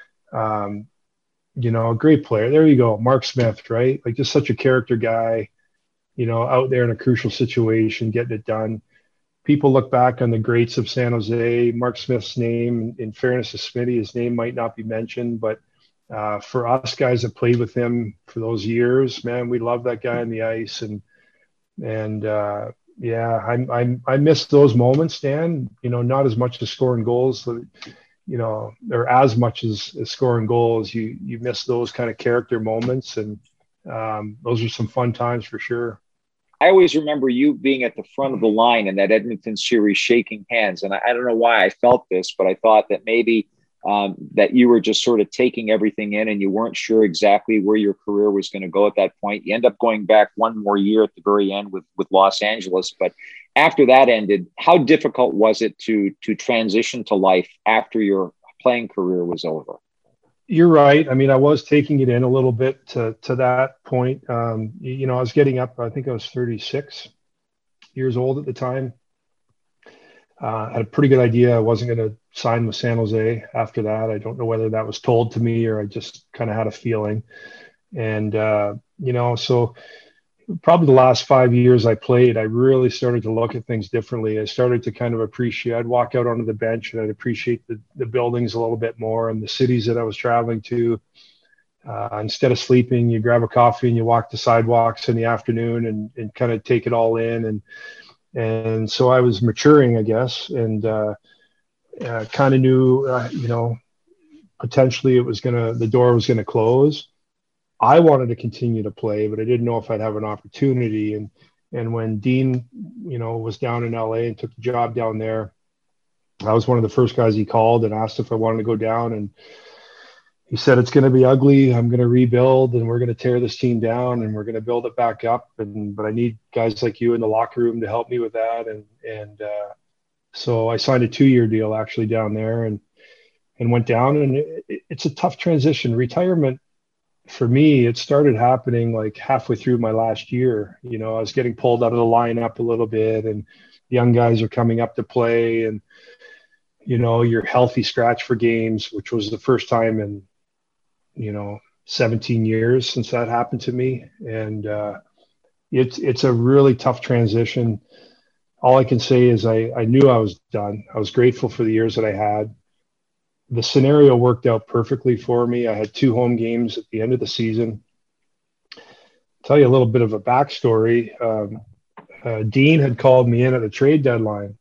um, you know, a great player. There you go. Mark Smith, right? Like, just such a character guy, you know, out there in a crucial situation, getting it done. People look back on the greats of San Jose. Mark Smith's name, in fairness to Smitty, his name might not be mentioned, but uh, for us guys that played with him for those years, man, we love that guy on the ice. And, and uh, yeah, I, I, I miss those moments, Dan, you know, not as much as scoring goals, you know, or as much as, as scoring goals. You, you miss those kind of character moments. And um, those are some fun times for sure. I always remember you being at the front of the line in that Edmonton series, shaking hands. And I, I don't know why I felt this, but I thought that maybe um, that you were just sort of taking everything in, and you weren't sure exactly where your career was going to go at that point. You end up going back one more year at the very end with, with Los Angeles. But after that ended, how difficult was it to, to transition to life after your playing career was over? You're right. I mean, I was taking it in a little bit to, to that point. Um, you, you know, I was getting up, I think I was thirty-six years old at the time. Uh, I had a pretty good idea I wasn't going to sign with San Jose after that. I don't know whether that was told to me or I just kind of had a feeling. And, uh, you know, so probably the last five years I played, I really started to look at things differently. I started to kind of appreciate, I'd walk out onto the bench and I'd appreciate the, the buildings a little bit more, and the cities that I was traveling to. Uh, instead of sleeping, you grab a coffee and you walk the sidewalks in the afternoon and, and kind of take it all in. And, and so I was maturing, I guess, and uh, uh, kind of knew, uh, you know, potentially it was going to, the door was going to close. I wanted to continue to play, but I didn't know if I'd have an opportunity. And, and when Dean, you know, was down in L A and took the job down there, I was one of the first guys he called and asked if I wanted to go down. And he said, it's going to be ugly. I'm going to rebuild, and we're going to tear this team down, and we're going to build it back up. And, but I need guys like you in the locker room to help me with that. And, and uh, so I signed a two-year deal actually down there, and, and went down. And it, it's a tough transition. Retirement, for me, it started happening like halfway through my last year. You know, I was getting pulled out of the lineup a little bit, and young guys are coming up to play, and, you know, you're healthy scratch for games, which was the first time in, you know, seventeen years since that happened to me. And uh, it's, it's a really tough transition. All I can say is I, I knew I was done. I was grateful for the years that I had. The scenario worked out perfectly for me. I had two home games at the end of the season. I'll tell you a little bit of a backstory. Um, uh, Dean had called me in at the trade deadline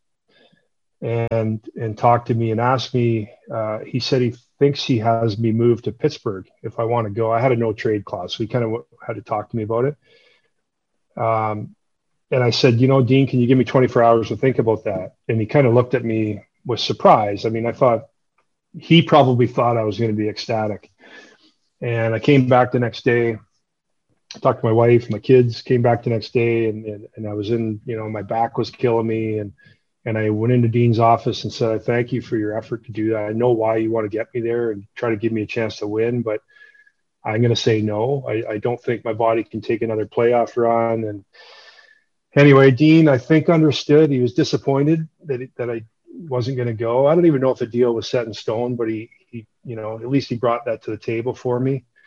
and and talked to me and asked me, uh, he said he thinks he has me moved to Pittsburgh if I want to go. I had a no trade clause, so he kind of had to talk to me about it. Um, and I said, you know, Dean, can you give me twenty-four hours to think about that? And he kind of looked at me with surprise. I mean, I thought, he probably thought I was going to be ecstatic. And I came back the next day, talked to my wife, my kids, came back the next day, and, and, and I was in, you know, my back was killing me. And, and I went into Dean's office and said, I thank you for your effort to do that. I know why you want to get me there and try to give me a chance to win, but I'm going to say no. I, I don't think my body can take another playoff run. And anyway, Dean, I think, understood. He was disappointed that, that I wasn't going to go. I don't even know if the deal was set in stone, but he, he, you know, at least he brought that to the table for me.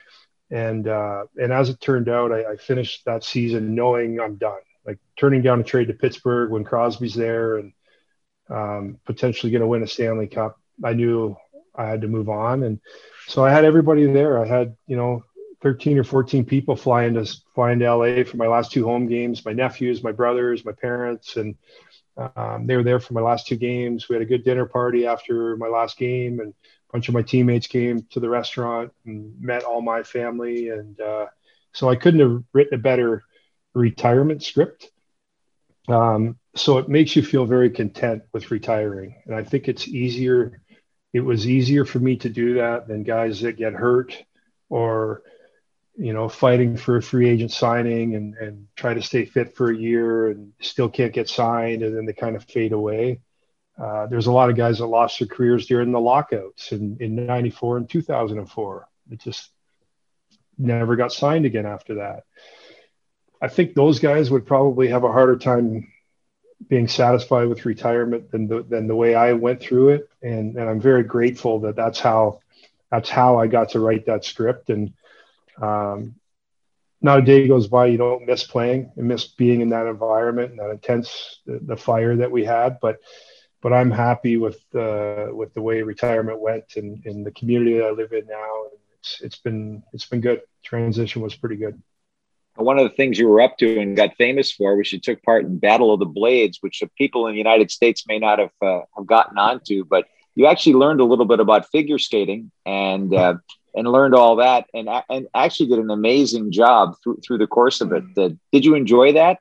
And uh, and as it turned out, I, I finished that season knowing I'm done. Like turning down a trade to Pittsburgh when Crosby's there and um, potentially going to win a Stanley Cup. I knew I had to move on, and so I had everybody there. I had you know thirteen or fourteen people flying to flying to L A for my last two home games. My nephews, my brothers, my parents, and um, they were there for my last two games. We had a good dinner party after my last game, and a bunch of my teammates came to the restaurant and met all my family. And uh, so I couldn't have written a better retirement script. Um, so it makes you feel very content with retiring. And I think it's easier. It was easier for me to do that than guys that get hurt or, you know, fighting for a free agent signing and, and try to stay fit for a year and still can't get signed. And then they kind of fade away. Uh, there's a lot of guys that lost their careers during the lockouts in, in ninety-four and two thousand four. It just never got signed again after that. I think those guys would probably have a harder time being satisfied with retirement than the, than the way I went through it. And, and I'm very grateful that that's how, that's how I got to write that script. And um, not a day goes by you don't miss playing and miss being in that environment and that intense, the, the fire that we had. But but I'm happy with uh, with the way retirement went and, and the community that I live in now. It's it's been it's been good. Transition was pretty good. One of the things you were up to and got famous for was you took part in Battle of the Blades, which the people in the United States may not have uh, have gotten onto, but you actually learned a little bit about figure skating and uh, and learned all that and and actually did an amazing job through through the course of it. Uh, did you enjoy that?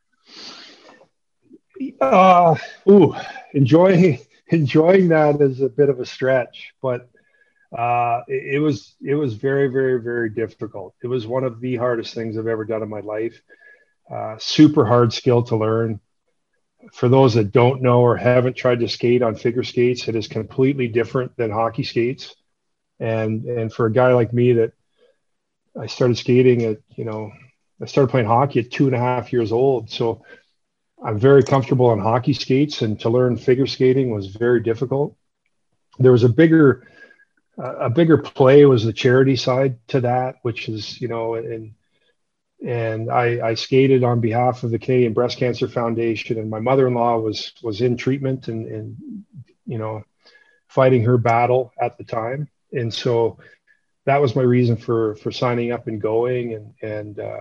Uh, ooh, enjoying enjoying that is a bit of a stretch, but uh, it, it was it was very very very difficult. It was one of the hardest things I've ever done in my life. Uh, super hard skill to learn. For those that don't know or haven't tried to skate on figure skates, it is completely different than hockey skates. And and for a guy like me that I started skating at you know I started playing hockey at two and a half years old, so I'm very comfortable on hockey skates, and to learn figure skating was very difficult. There was a bigger, uh, a bigger play was the charity side to that, which is, you know, and, and I, I skated on behalf of the Canadian Breast Cancer Foundation, and my mother-in-law was, was in treatment and, and, you know, fighting her battle at the time. And so that was my reason for, for signing up and going and, and, uh,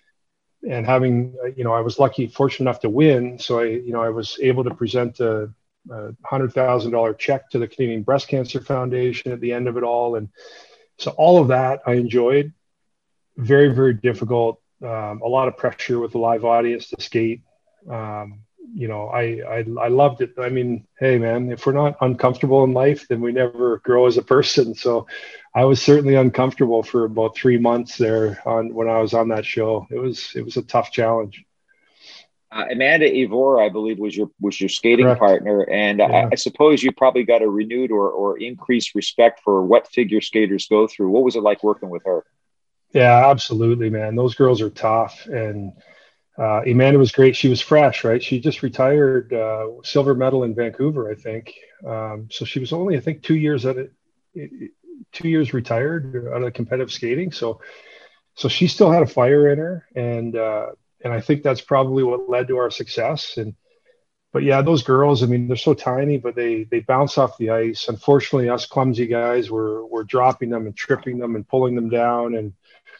and having, you know, I was lucky, fortunate enough to win. So I, you know, I was able to present a, a hundred thousand dollar check to the Canadian Breast Cancer Foundation at the end of it all. And so all of that I enjoyed. Very, very difficult. Um, a lot of pressure with the live audience to skate. Um, you know, I, I, I loved it. I mean, hey man, if we're not uncomfortable in life, then we never grow as a person. So I was certainly uncomfortable for about three months there on when I was on that show. It was, it was a tough challenge. Uh, Amanda Ivor, I believe, was your was your skating Correct. partner, and Yeah. I, I suppose you probably got a renewed or or increased respect for what figure skaters go through. What was it like working with her? Yeah, absolutely, man. Those girls are tough, and uh, Amanda was great. She was fresh, right? She just retired, uh, silver medal in Vancouver, I think. Um, so she was only, I think, two years at it. two years retired out of competitive skating. So, so she still had a fire in her. And, uh, and I think that's probably what led to our success. And, but yeah, those girls, I mean, they're so tiny, but they, they bounce off the ice. Unfortunately, us clumsy guys were, were dropping them and tripping them and pulling them down. And,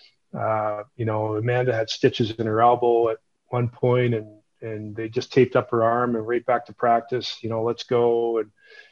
uh, you know, Amanda had stitches in her elbow at one point, and, and they just taped up her arm and right back to practice, you know, let's go. And,